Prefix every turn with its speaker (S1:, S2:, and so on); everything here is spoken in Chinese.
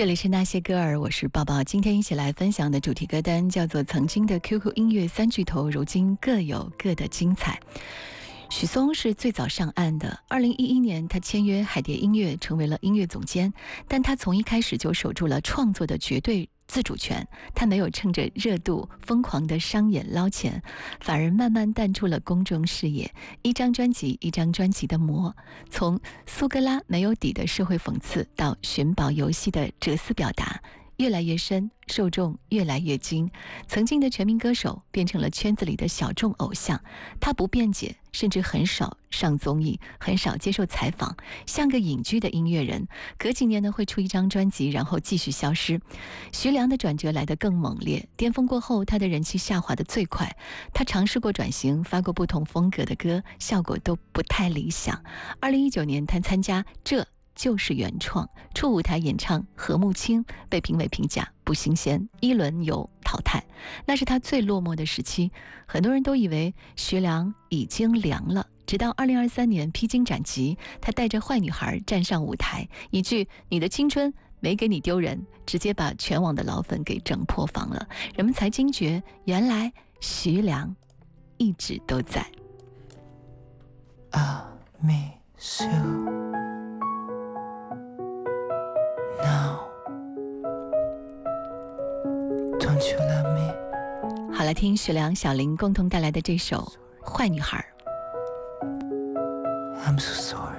S1: 这里是那些歌儿，我是抱抱。今天一起来分享的主题歌单叫做《曾经的 QQ 音乐三巨头，如今各有各的精彩》。许嵩是最早上岸的，2011年他签约海蝶音乐，成为了音乐总监。但他从一开始就守住了创作的绝对自主权，他没有趁着热度疯狂的商演捞钱，反而慢慢淡出了公众视野。一张专辑一张专辑的磨，从苏格拉没有底的社会讽刺到寻宝游戏的哲思表达，越来越深，受众越来越精。曾经的全民歌手变成了圈子里的小众偶像，他不辩解，甚至很少上综艺，很少接受采访，像个隐居的音乐人。隔几年呢会出一张专辑，然后继续消失。徐良的转折来得更猛烈，巅峰过后他的人气下滑得最快。他尝试过转型，发过不同风格的歌，效果都不太理想。2019年他参加这就是原创，出舞台演唱和睦清，被评委评价不新鲜，一轮游淘汰。那是他最落寞的时期，很多人都以为徐良已经凉了。直到2023年披荆斩棘，他带着坏女孩站上舞台，一句你的青春没给你丢人，直接把全网的老粉给整破防了。人们才惊觉，原来徐良一直都在。
S2: I miss you now. Don't you love me?
S1: 好，来听徐良、小林共同带来的这首《坏女孩》。
S2: I'm so sorry.